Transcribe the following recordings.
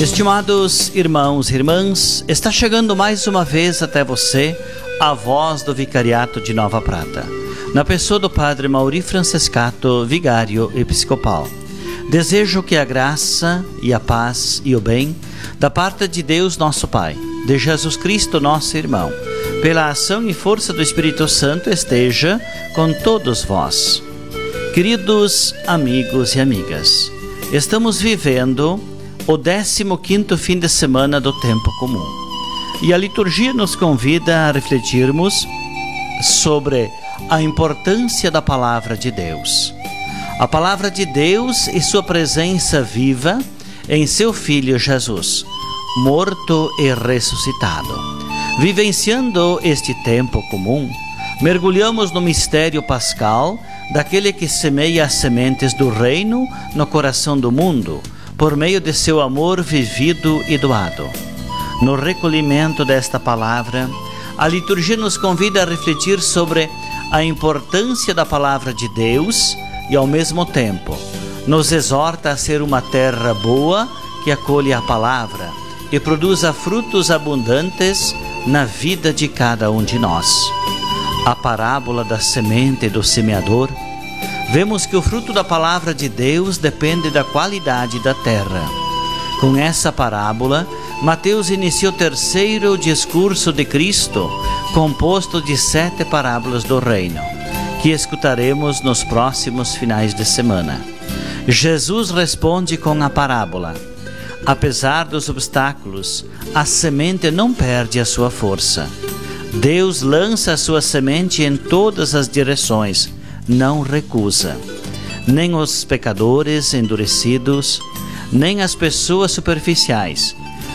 Estimados irmãos e irmãs, está chegando mais uma vez até você a voz do Vicariato de Nova Prata, na pessoa do Padre Mauri Francescato, vigário episcopal. Desejo que a graça e a paz e o bem, da parte de Deus nosso Pai, de Jesus Cristo nosso irmão, pela ação e força do Espírito Santo, esteja com todos vós. Queridos amigos e amigas, estamos vivendo o 15º fim de semana do tempo comum. E a liturgia nos convida a refletirmos sobre a importância da Palavra de Deus. A Palavra de Deus e sua presença viva em seu Filho Jesus, morto e ressuscitado. Vivenciando este tempo comum, mergulhamos no mistério pascal daquele que semeia as sementes do reino no coração do mundo, por meio de seu amor vivido e doado. No recolhimento desta palavra, a liturgia nos convida a refletir sobre a importância da palavra de Deus e, ao mesmo tempo, nos exorta a ser uma terra boa que acolhe a palavra e produza frutos abundantes na vida de cada um de nós. A parábola da semente e do semeador, vemos que o fruto da palavra de Deus depende da qualidade da terra. Com essa parábola, Mateus inicia o terceiro discurso de Cristo, composto de 7 parábolas do reino, que escutaremos nos próximos finais de semana. Jesus responde com a parábola: apesar dos obstáculos, a semente não perde a sua força. Deus lança a sua semente em todas as direções, não recusa. Nem os pecadores endurecidos, nem as pessoas superficiais,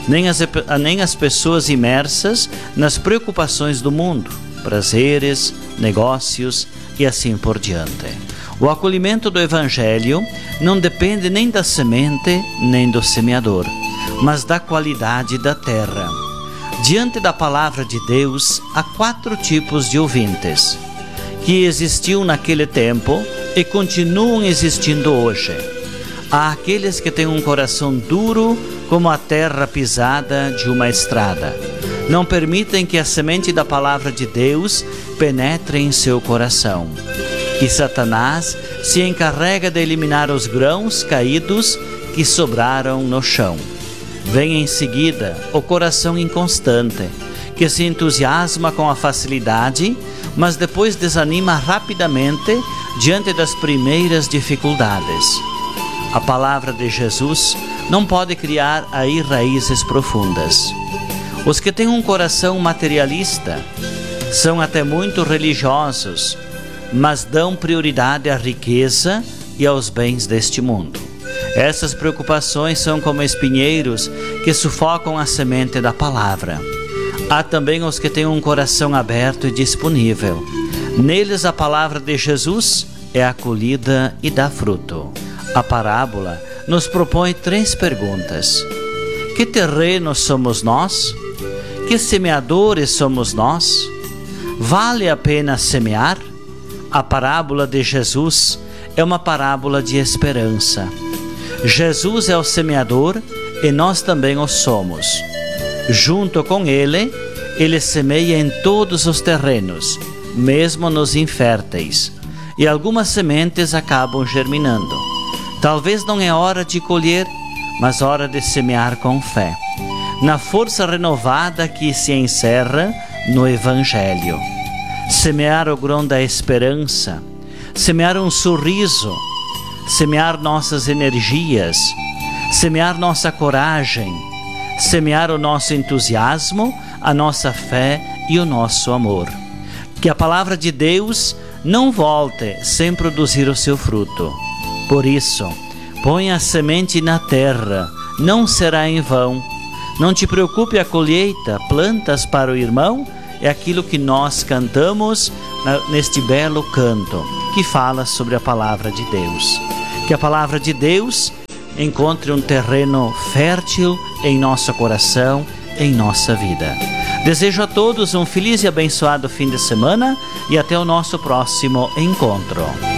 nem as pessoas imersas nas preocupações do mundo, prazeres, negócios e assim por diante. O acolhimento do Evangelho não depende nem da semente nem do semeador, mas da qualidade da terra. Diante da palavra de Deus, há 4 tipos de ouvintes, que existiam naquele tempo e continuam existindo hoje. Há aqueles que têm um coração duro como a terra pisada de uma estrada. Não permitem que a semente da palavra de Deus penetre em seu coração. E Satanás se encarrega de eliminar os grãos caídos que sobraram no chão. Vem em seguida o coração inconstante, que se entusiasma com a facilidade, mas depois desanima rapidamente diante das primeiras dificuldades. A palavra de Jesus não pode criar aí raízes profundas. Os que têm um coração materialista são até muito religiosos, mas dão prioridade à riqueza e aos bens deste mundo. Essas preocupações são como espinheiros que sufocam a semente da palavra. Há também os que têm um coração aberto e disponível. Neles a palavra de Jesus é acolhida e dá fruto. A parábola nos propõe 3 perguntas. Que terreno somos nós? Que semeadores somos nós? Vale a pena semear? A parábola de Jesus é uma parábola de esperança. Jesus é o semeador e nós também o somos. Junto com ele, ele semeia em todos os terrenos, mesmo nos inférteis, e algumas sementes acabam germinando. Talvez não é hora de colher, mas hora de semear com fé, na força renovada que se encerra no Evangelho. Semear o grão da esperança, semear um sorriso, semear nossas energias, semear nossa coragem, semear o nosso entusiasmo, a nossa fé e o nosso amor. Que a palavra de Deus não volte sem produzir o seu fruto. Por isso, põe a semente na terra, não será em vão. Não te preocupe a colheita, plantas para o irmão, é aquilo que nós cantamos neste belo canto, que fala sobre a palavra de Deus. Que a palavra de Deus encontre um terreno fértil em nosso coração, em nossa vida. Desejo a todos um feliz e abençoado fim de semana e até o nosso próximo encontro.